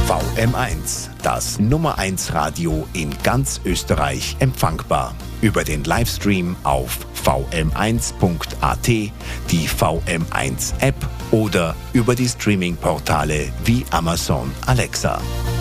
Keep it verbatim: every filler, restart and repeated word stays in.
V M eins, das Nummer eins Radio in ganz Österreich empfangbar. Über den Livestream auf v m eins punkt a t, die V M eins App oder über die Streaming-Portale wie Amazon Alexa.